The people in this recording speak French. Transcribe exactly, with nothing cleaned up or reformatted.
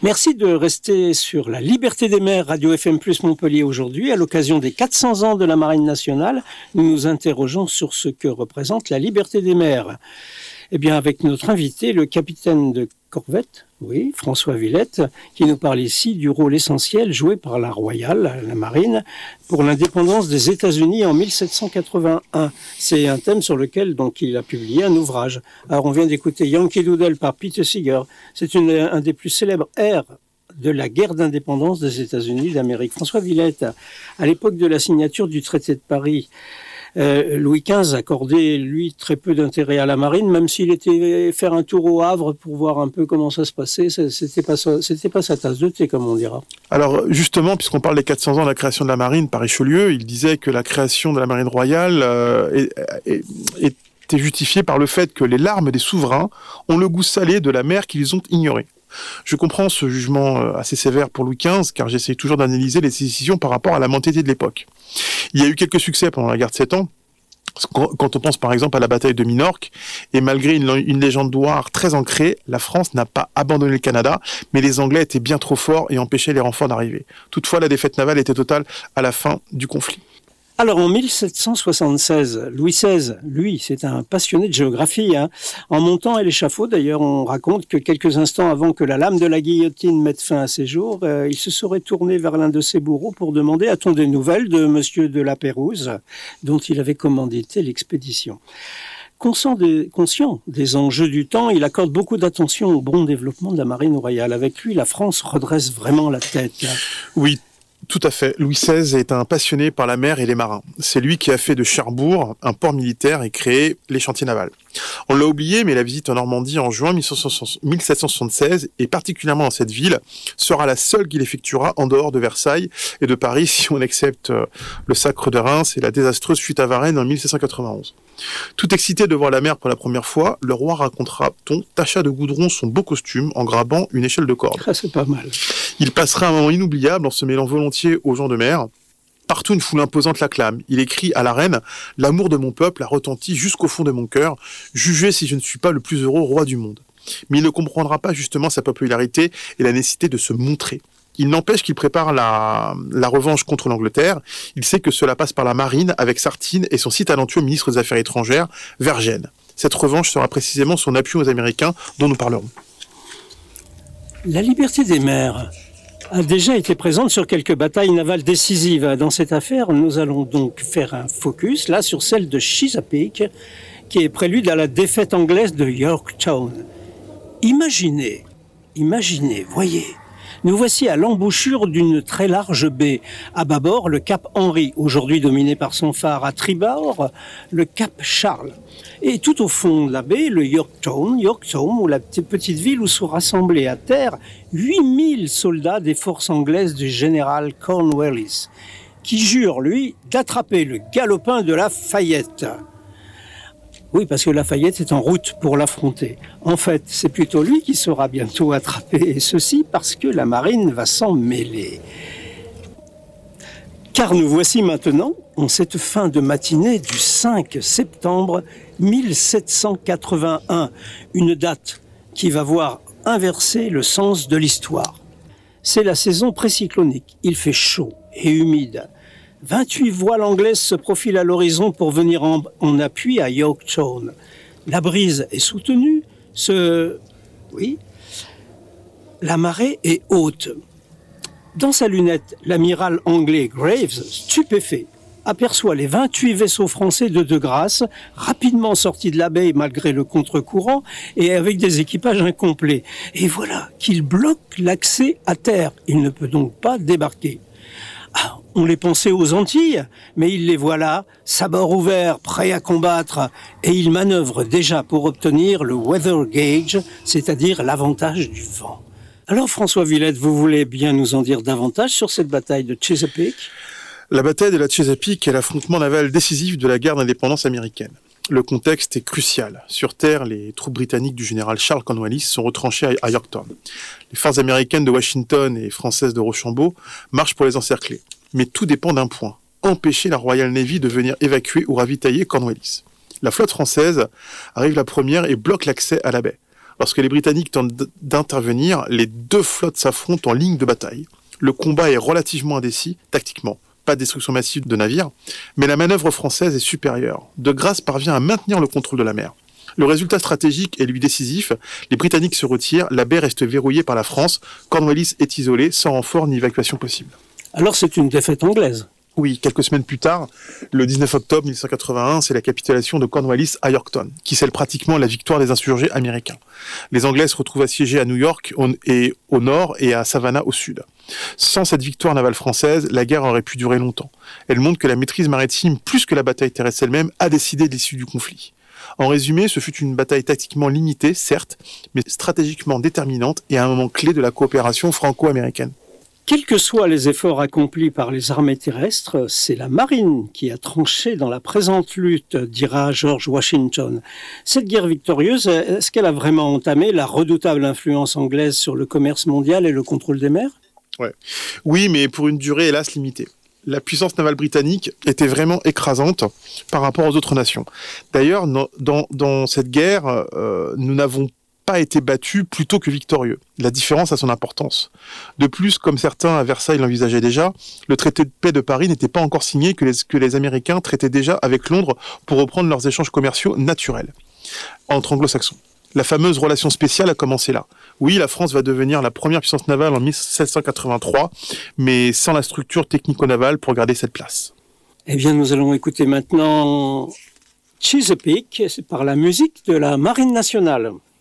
Merci de rester sur la Liberté des mers, Radio F M plus Montpellier aujourd'hui. À l'occasion des quatre cents ans de la Marine nationale, nous nous interrogeons sur ce que représente la liberté des mers. Eh bien, avec notre invité, le capitaine de corvette, oui, François Villette, qui nous parle ici du rôle essentiel joué par la Royale, la Marine, pour l'indépendance des États-Unis en mille sept cent quatre-vingt-un. C'est un thème sur lequel donc il a publié un ouvrage. Alors, on vient d'écouter Yankee Doodle par Pete Seeger. C'est une, un des plus célèbres airs de la guerre d'indépendance des États-Unis d'Amérique. François Villette, à l'époque de la signature du traité de Paris, Euh, Louis quinze accordait, lui, très peu d'intérêt à la marine, même s'il était faire un tour au Havre pour voir un peu comment ça se passait. C'était pas, c'était pas sa tasse de thé, comme on dira. Alors, justement, puisqu'on parle des quatre cents ans de la création de la marine par Richelieu, il disait que la création de la marine royale euh, est, est, est, était justifiée par le fait que les larmes des souverains ont le goût salé de la mer qu'ils ont ignorée. Je comprends ce jugement assez sévère pour Louis quinze, car j'essaie toujours d'analyser les décisions par rapport à la mentalité de l'époque. Il y a eu quelques succès pendant la guerre de Sept Ans, quand on pense par exemple à la bataille de Minorque, et malgré une, une légende noire très ancrée, la France n'a pas abandonné le Canada, mais les Anglais étaient bien trop forts et empêchaient les renforts d'arriver. Toutefois, la défaite navale était totale à la fin du conflit. Alors, en mille sept cent soixante-seize, Louis seize, lui, c'est un passionné de géographie. Hein. En montant à l'échafaud, d'ailleurs, on raconte que quelques instants avant que la lame de la guillotine mette fin à ses jours, euh, il se serait tourné vers l'un de ses bourreaux pour demander « A-t-on des nouvelles de Monsieur de la Pérouse ?» dont il avait commandité l'expédition. Conscient des, conscient des enjeux du temps, il accorde beaucoup d'attention au bon développement de la marine royale. Avec lui, la France redresse vraiment la tête. Oui. Tout à fait. Louis seize est un passionné par la mer et les marins. C'est lui qui a fait de Cherbourg un port militaire et créé les chantiers navals. On l'a oublié, mais la visite en Normandie en juin mille sept cent soixante-seize, et particulièrement dans cette ville, sera la seule qu'il effectuera en dehors de Versailles et de Paris, si on accepte le sacre de Reims et la désastreuse fuite à Varennes en mille sept cent quatre-vingt-onze. Tout excité de voir la mer pour la première fois, le roi racontera-t-on tâcha de goudron son beau costume en grabant une échelle de corde. Ah, c'est pas mal. Il passera un moment inoubliable en se mêlant volontiers aux gens de mer. Partout, une foule imposante l'acclame. Il écrit à la reine « L'amour de mon peuple a retenti jusqu'au fond de mon cœur. Jugez si je ne suis pas le plus heureux roi du monde. » Mais il ne comprendra pas justement sa popularité et la nécessité de se montrer. Il n'empêche qu'il prépare la, la revanche contre l'Angleterre. Il sait que cela passe par la marine avec Sartine et son si talentueux ministre des Affaires étrangères, Vergennes. Cette revanche sera précisément son appui aux Américains dont nous parlerons. La liberté des mers a déjà été présente sur quelques batailles navales décisives. Dans cette affaire, nous allons donc faire un focus là sur celle de Chesapeake, qui est prélude à la défaite anglaise de Yorktown. Imaginez, imaginez, voyez, nous voici à l'embouchure d'une très large baie. À bâbord, le cap Henry, aujourd'hui dominé par son phare. À tribord, le cap Charles. Et tout au fond de la baie, le Yorktown, Yorktown, ou la petite ville où sont rassemblés à terre huit mille soldats des forces anglaises du général Cornwallis, qui jure, lui, d'attraper le galopin de Lafayette. Oui, parce que Lafayette est en route pour l'affronter. En fait, c'est plutôt lui qui sera bientôt attrapé, et ceci parce que la marine va s'en mêler. Car nous voici maintenant en cette fin de matinée du cinq septembre mille sept cent quatre-vingt-un, une date qui va voir inverser le sens de l'histoire. C'est la saison précyclonique, il fait chaud et humide. vingt-huit voiles anglaises se profilent à l'horizon pour venir en, en appui à Yorktown. La brise est soutenue, ce... oui, la marée est haute. Dans sa lunette, l'amiral anglais Graves, stupéfait, aperçoit les vingt-huit vaisseaux français de De Grasse, rapidement sortis de la baie malgré le contre-courant et avec des équipages incomplets. Et voilà qu'il bloque l'accès à terre. Il ne peut donc pas débarquer. Ah, on les pensait aux Antilles, mais il les voit là, sabords ouverts, prêts à combattre, et il manœuvre déjà pour obtenir le weather gauge, c'est-à-dire l'avantage du vent. Alors François Villette, vous voulez bien nous en dire davantage sur cette bataille de Chesapeake ? La bataille de la Chesapeake est l'affrontement naval décisif de la guerre d'indépendance américaine. Le contexte est crucial. Sur terre, les troupes britanniques du général Charles Cornwallis sont retranchées à Yorktown. Les forces américaines de Washington et françaises de Rochambeau marchent pour les encercler. Mais tout dépend d'un point, empêcher la Royal Navy de venir évacuer ou ravitailler Cornwallis. La flotte française arrive la première et bloque l'accès à la baie. Lorsque les Britanniques tentent d'intervenir, les deux flottes s'affrontent en ligne de bataille. Le combat est relativement indécis, tactiquement. Pas de destruction massive de navires, mais la manœuvre française est supérieure. De Grasse parvient à maintenir le contrôle de la mer. Le résultat stratégique est lui décisif. Les Britanniques se retirent, la baie reste verrouillée par la France. Cornwallis est isolé, sans renfort ni évacuation possible. Alors c'est une défaite anglaise. Oui, quelques semaines plus tard, le dix-neuf octobre mille sept cent quatre-vingt-un, c'est la capitulation de Cornwallis à Yorktown, qui scelle pratiquement la victoire des insurgés américains. Les Anglais se retrouvent assiégés à New York au, et, au nord et à Savannah au sud. Sans cette victoire navale française, la guerre aurait pu durer longtemps. Elle montre que la maîtrise maritime, plus que la bataille terrestre elle-même, a décidé de l'issue du conflit. En résumé, ce fut une bataille tactiquement limitée, certes, mais stratégiquement déterminante et à un moment clé de la coopération franco-américaine. Quels que soient les efforts accomplis par les armées terrestres, c'est la marine qui a tranché dans la présente lutte, dira George Washington. Cette guerre victorieuse, est-ce qu'elle a vraiment entamé la redoutable influence anglaise sur le commerce mondial et le contrôle des mers ? Ouais. Oui, mais pour une durée hélas limitée. La puissance navale britannique était vraiment écrasante par rapport aux autres nations. D'ailleurs, dans, dans cette guerre, euh, nous n'avons pas été battus plutôt que victorieux. La différence a son importance. De plus, comme certains à Versailles l'envisageaient déjà, le traité de paix de Paris n'était pas encore signé que les, que les Américains traitaient déjà avec Londres pour reprendre leurs échanges commerciaux naturels entre anglo-saxons. La fameuse relation spéciale a commencé là. Oui, la France va devenir la première puissance navale en mille sept cent quatre-vingt-trois, mais sans la structure technico-navale pour garder cette place. Eh bien, nous allons écouter maintenant Chesapeake par la musique de la Marine nationale.